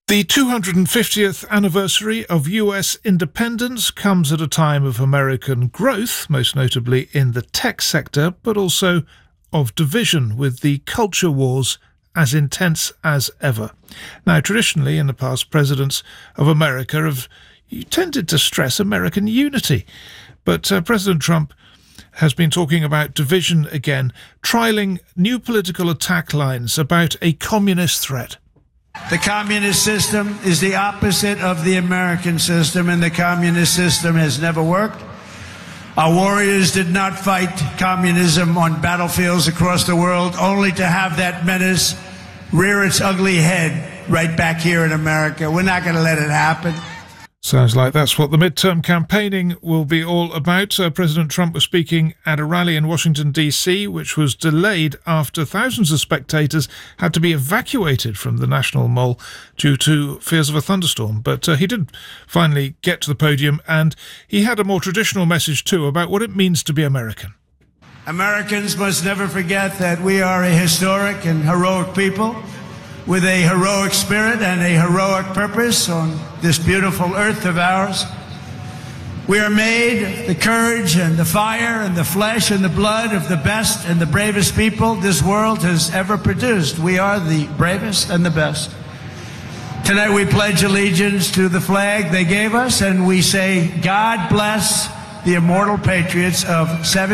The 250th anniversary of US independence comes at a time of American growth, most notably in the tech sector, but also of division, with the culture wars as intense as ever. Now, traditionally, in the past, presidents of America have tended to stress American unity, but President Trump has been talking about division again, trialling new political attack lines about a communist threat. The communist system is the opposite of the American system, and the communist system has never worked. Our warriors did not fight communism on battlefields across the world, only to have that menace rear its ugly head right back here in America. We're not going to let it happen. Sounds like that's what the midterm campaigning will be all about. President Trump was speaking at a rally in Washington, D.C., which was delayed after thousands of spectators had to be evacuated from the National Mall due to fears of a thunderstorm. But he did finally get to the podium, and he had a more traditional message too about what it means to be American. Americans must never forget that we are a historic and heroic people, with a heroic spirit and a heroic purpose on this beautiful earth of ours. We are made of the courage and the fire and the flesh and the blood of the best and the bravest people this world has ever produced. We are the bravest and the best. Tonight we pledge allegiance to the flag they gave us, and we say, God bless the immortal patriots of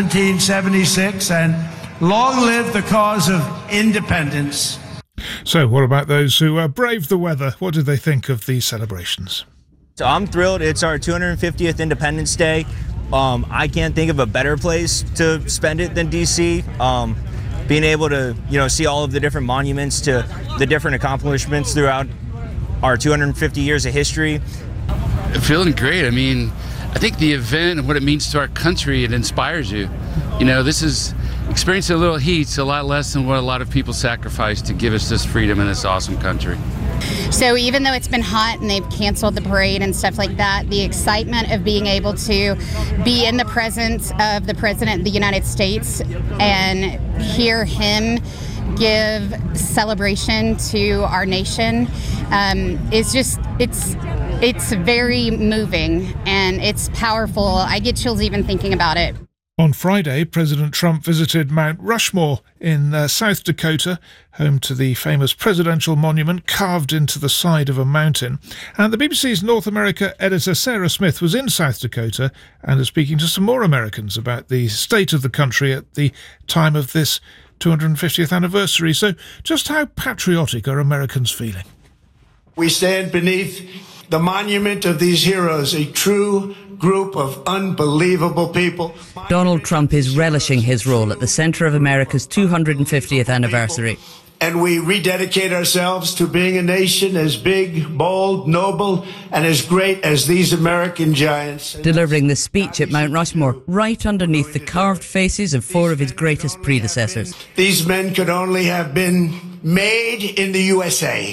1776, and long live the cause of independence. So what about those who braved the weather? What did they think of these celebrations? So I'm thrilled. It's our 250th Independence Day. I can't think of a better place to spend it than D.C. Being able to, see all of the different monuments to the different accomplishments throughout our 250 years of history. Feeling great. I mean, I think the event and what it means to our country, it inspires you. This is experiencing a little heat's a lot less than what a lot of people sacrifice to give us this freedom in this awesome country. So even though it's been hot and they've canceled the parade and stuff like that, the excitement of being able to be in the presence of the President of the United States and hear him give celebration to our nation is just, it's very moving and it's powerful. I get chills even thinking about it. On Friday, President Trump visited Mount Rushmore in South Dakota, home to the famous presidential monument carved into the side of a mountain. And the BBC's North America editor Sarah Smith was in South Dakota and is speaking to some more Americans about the state of the country at the time of this 250th anniversary. So just how patriotic are Americans feeling? We stand beneath the monument of these heroes, a true group of unbelievable people. Donald Trump is relishing his role at the centre of America's 250th anniversary. And we rededicate ourselves to being a nation as big, bold, noble, and as great as these American giants. Delivering the speech at Mount Rushmore, right underneath the carved faces of four of his greatest predecessors. These men could only have been made in the USA.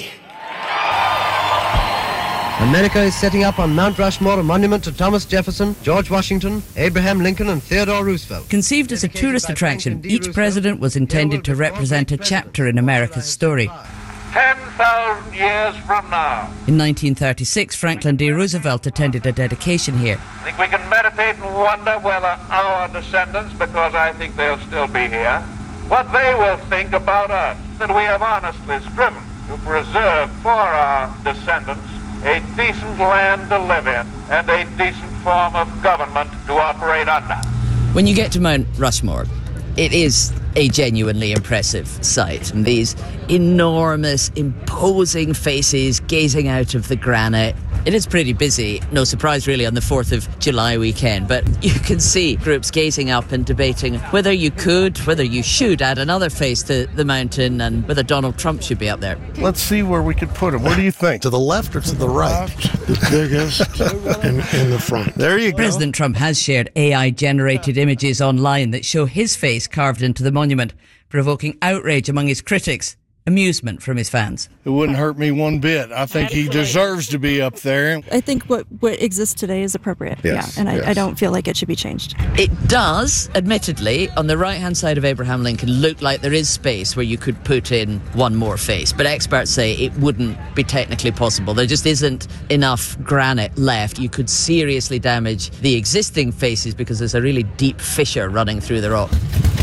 America is setting up on Mount Rushmore a monument to Thomas Jefferson, George Washington, Abraham Lincoln and Theodore Roosevelt. Conceived as a tourist attraction, each president was intended to represent a chapter in America's story. 10,000 years from now. In 1936, Franklin D. Roosevelt attended a dedication here. I think we can meditate and wonder whether our descendants, because I think they'll still be here, what they will think about us, that we have honestly striven to preserve for our descendants a decent land to live in and a decent form of government to operate under. When you get to Mount Rushmore, it is a genuinely impressive sight. And these enormous, imposing faces gazing out of the granite. It is pretty busy, no surprise really on the 4th of July weekend, but you can see groups gazing up and debating whether you should add another face to the mountain and whether Donald Trump should be up there. Let's see where we could put him. Where do you think? To the left or to the right? The biggest in the front. There you go. President Trump has shared AI-generated images online that show his face carved into the monument, provoking outrage among his critics. amusement from his fans. It wouldn't hurt me one bit. I think he deserves to be up there. I think what exists today is appropriate. Yes, yeah, and yes. I don't feel like it should be changed. It does, admittedly, on the right-hand side of Abraham Lincoln, look like there is space where you could put in one more face. But experts say it wouldn't be technically possible. There just isn't enough granite left. You could seriously damage the existing faces because there's a really deep fissure running through the rock.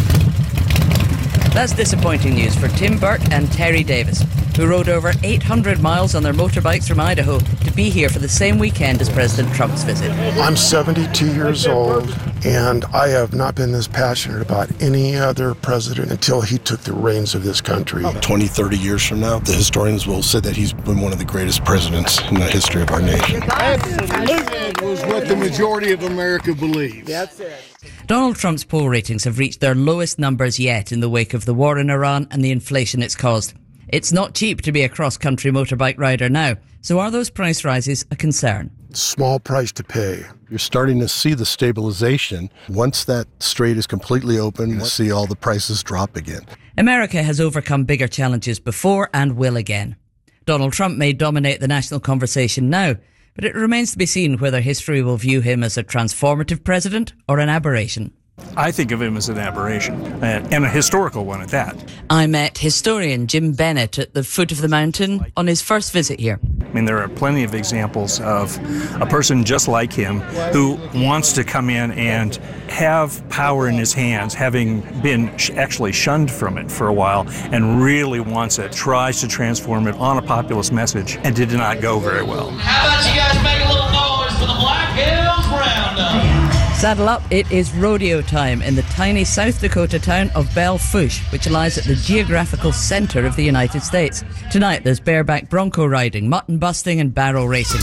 That's disappointing news for Tim Burke and Terry Davis, who rode over 800 miles on their motorbikes from Idaho to be here for the same weekend as President Trump's visit. I'm 72 years old, and I have not been this passionate about any other president until he took the reins of this country. 20, 30 years from now, the historians will say that he's been one of the greatest presidents in the history of our nation. That was what the majority of America believes. That's it. Donald Trump's poll ratings have reached their lowest numbers yet in the wake of the war in Iran and the inflation it's caused. It's not cheap to be a cross-country motorbike rider now, so are those price rises a concern? Small price to pay. You're starting to see the stabilization. Once that strait is completely open, you'll see all the prices drop again. America has overcome bigger challenges before and will again. Donald Trump may dominate the national conversation now, but it remains to be seen whether history will view him as a transformative president or an aberration. I think of him as an aberration, and a historical one at that. I met historian Jim Bennett at the foot of the mountain on his first visit here. I mean, there are plenty of examples of a person just like him who wants to come in and have power in his hands, having been actually shunned from it for a while, and really wants it, tries to transform it on a populist message, and did not go very well. How about you guys make a little noise for the Black Hills Roundup? Saddle up, it is rodeo time in the tiny South Dakota town of Belle Fourche, which lies at the geographical centre of the United States. Tonight there's bareback bronco riding, mutton busting and barrel racing.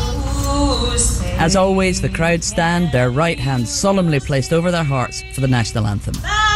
As always, the crowd stand, their right hands solemnly placed over their hearts for the national anthem.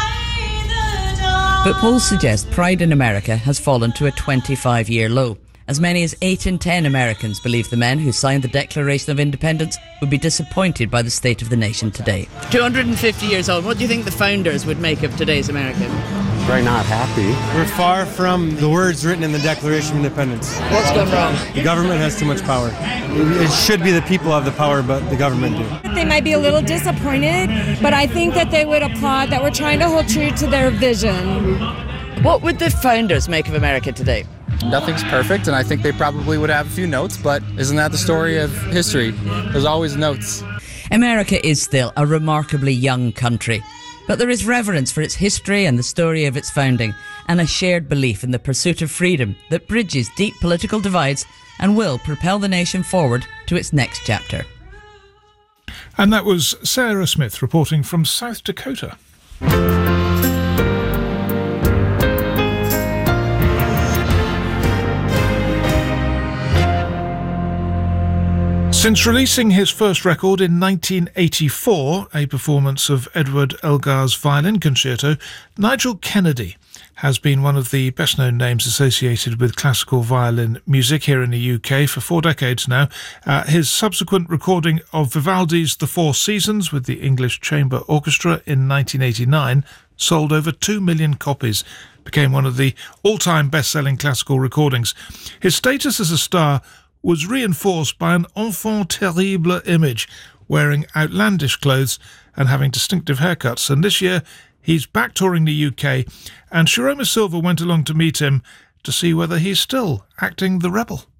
But polls suggest pride in America has fallen to a 25-year low. As many as 8 in 10 Americans believe the men who signed the Declaration of Independence would be disappointed by the state of the nation today. 250 years old, what do you think the founders would make of today's America? Very not happy. We're far from the words written in the Declaration of Independence. What's gone wrong? The government has too much power. It should be the people have the power, but the government do. They might be a little disappointed, but I think that they would applaud that we're trying to hold true to their vision. What would the founders make of America today? Nothing's perfect, and I think they probably would have a few notes, but isn't that the story of history? There's always notes. America is still a remarkably young country, but there is reverence for its history and the story of its founding, and a shared belief in the pursuit of freedom that bridges deep political divides and will propel the nation forward to its next chapter. And that was Sarah Smith reporting from South Dakota. Since releasing his first record in 1984, a performance of Edward Elgar's Violin Concerto, Nigel Kennedy has been one of the best-known names associated with classical violin music here in the UK for 4 decades now. His subsequent recording of Vivaldi's The Four Seasons with the English Chamber Orchestra in 1989 sold over 2 million copies, became one of the all-time best-selling classical recordings. His status as a star was reinforced by an enfant terrible image, wearing outlandish clothes and having distinctive haircuts. And this year, he's back touring the UK, and Shiroma Silva went along to meet him to see whether he's still acting the rebel.